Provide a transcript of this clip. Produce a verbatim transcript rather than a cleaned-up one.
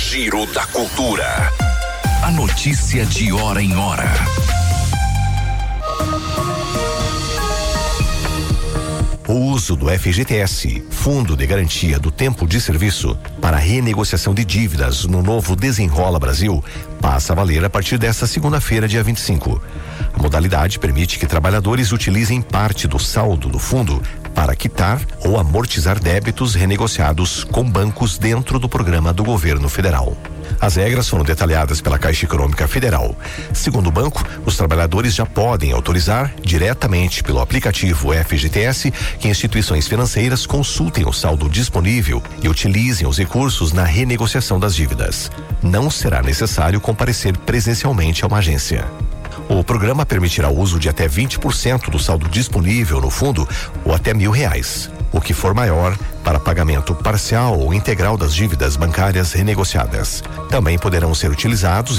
Giro da Cultura. A notícia de hora em hora. O uso do F G T S, Fundo de Garantia do Tempo de Serviço, para renegociação de dívidas no novo Desenrola Brasil, passa a valer a partir desta segunda-feira, dia vinte e cinco. A modalidade permite que trabalhadores utilizem parte do saldo do fundo para quitar ou amortizar débitos renegociados com bancos dentro do programa do governo federal. As regras foram detalhadas pela Caixa Econômica Federal. Segundo o banco, os trabalhadores já podem autorizar diretamente pelo aplicativo F G T S que instituições financeiras consultem o saldo disponível e utilizem os recursos na renegociação das dívidas. Não será necessário comparecer presencialmente a uma agência. O programa permitirá o uso de até vinte por cento do saldo disponível no fundo ou até mil reais, o que for maior para pagamento parcial ou integral das dívidas bancárias renegociadas. Também poderão ser utilizados